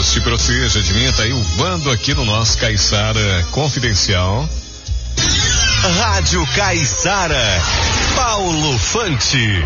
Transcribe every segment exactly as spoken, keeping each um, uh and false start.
Deus te proteja de mim. Tá aí o Vando aqui no nosso Caiçara Confidencial. Rádio Caiçara, Paulo Fante.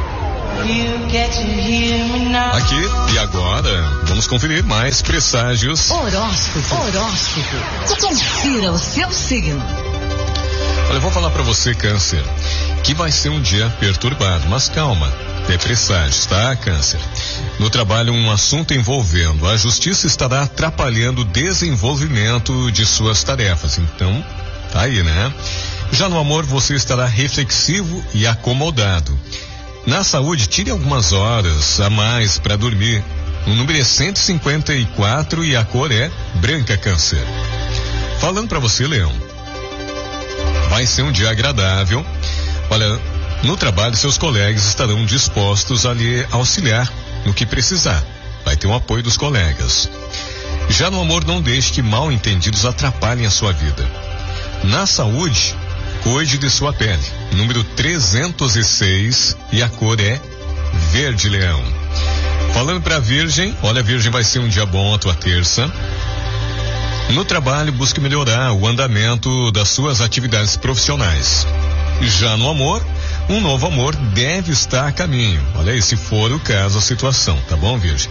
Aqui e agora, vamos conferir mais presságios. Horóscopo, horóscopo. Confira o seu signo. Olha, eu vou falar pra você, Câncer, que vai ser um dia perturbado, mas calma, é presságios, tá, Câncer? No trabalho, um assunto envolvendo a justiça estará atrapalhando o desenvolvimento de suas tarefas, então, tá aí, né? Já no amor, você estará reflexivo e acomodado. Na saúde, tire algumas horas a mais para dormir. O número é cento e cinquenta e quatro e a cor é branca, Câncer. Falando para você, Leão, vai ser um dia agradável. Olha, no trabalho, seus colegas estarão dispostos a lhe auxiliar no que precisar. Vai ter um apoio dos colegas. Já no amor, não deixe que mal entendidos atrapalhem a sua vida. Na saúde, cuide de sua pele. Número trezentos e seis e a cor é verde, Leão. Falando para Virgem, olha, Virgem, vai ser um dia bom a tua terça. No trabalho, busque melhorar o andamento das suas atividades profissionais. Já no amor, um novo amor deve estar a caminho. Olha aí, se for o caso, a situação, tá bom, Virgem?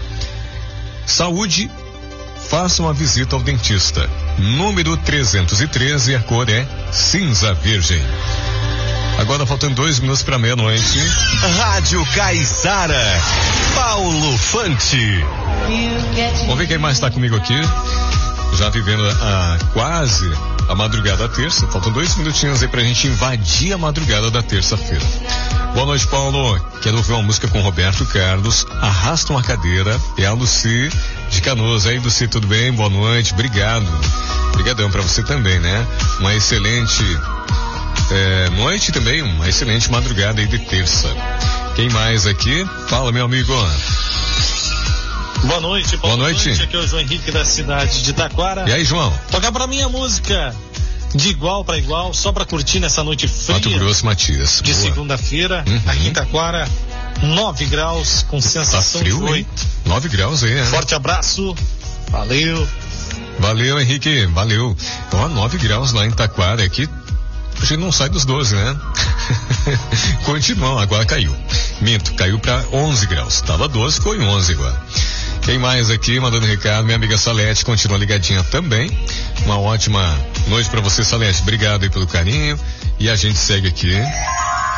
Saúde, faça uma visita ao dentista. Número trezentos e treze, a cor é cinza, Virgem. Agora faltando dois minutos para meia-noite. Rádio Caiçara, Paulo Fante. Vamos ver quem mais está comigo aqui. Já vivendo a, quase a madrugada da terça. Faltam dois minutinhos aí pra gente invadir a madrugada da terça-feira. Boa noite, Paulo. Quero ouvir uma música com Roberto Carlos. Arrasta uma cadeira. É a Luci de Canoas. Aí, Luci, tudo bem? Boa noite. Obrigado. Obrigadão pra você também, né? Uma excelente é, noite também. Uma excelente madrugada aí de terça. Quem mais aqui? Fala, meu amigo. Boa noite, Paulo. Boa noite. Aqui é o João Henrique da cidade de Taquara. E aí, João? Tocar pra mim a música de igual para igual, só pra curtir nessa noite fria. Mato Grosso, Matias. De Boa. segunda-feira, Uhum. aqui em Taquara, nove graus, com sensação tá frio, de oito. nove graus aí, né? Forte abraço, valeu. Valeu, Henrique, valeu. Então, nove graus lá em Taquara, aqui a gente não sai dos doze, né? Continuam, agora caiu. Minto, caiu pra onze graus. Tava doze, ficou em onze agora. Quem mais aqui mandando recado? Minha amiga Salete continua ligadinha também. Uma ótima noite pra você, Salete. Obrigado aí pelo carinho. E a gente segue aqui.